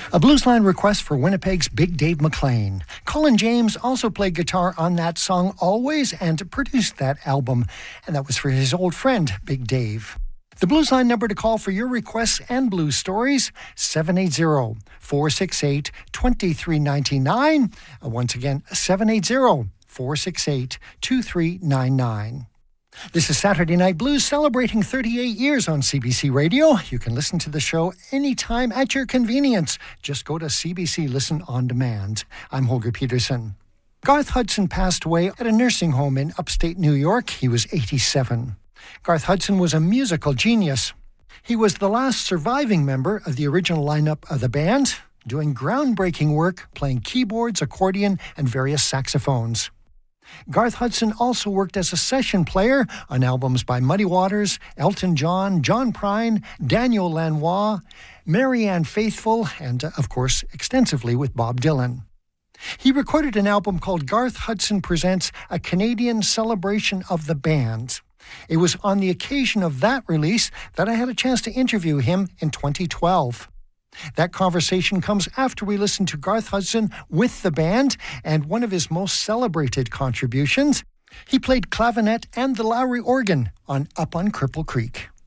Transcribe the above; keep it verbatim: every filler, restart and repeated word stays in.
A Bluesline request for Winnipeg's Big Dave McLean. Colin James also played guitar on that song Always and produced that album, and that was for his old friend, Big Dave. The Bluesline number to call for your requests and blues stories, seven eight zero, four six eight, two three nine nine. Once again, seven eight zero, four six eight, two three nine nine. This is Saturday Night Blues, celebrating thirty-eight years on C B C Radio. You can listen to the show anytime at your convenience. Just go to C B C Listen On Demand. I'm Holger Peterson. Garth Hudson passed away at a nursing home in upstate New York. He was eighty-seven. Garth Hudson was a musical genius. He was the last surviving member of the original lineup of the band, doing groundbreaking work, playing keyboards, accordion, and various saxophones. Garth Hudson also worked as a session player on albums by Muddy Waters, Elton John, John Prine, Daniel Lanois, Marianne Faithfull, and, uh, of course, extensively with Bob Dylan. He recorded an album called Garth Hudson Presents a Canadian Celebration of the Band. It was on the occasion of that release that I had a chance to interview him in twenty twelve. That conversation comes after we listen to Garth Hudson with the band, and one of his most celebrated contributions, he played clavinet and the Lowry organ on Up on Cripple Creek.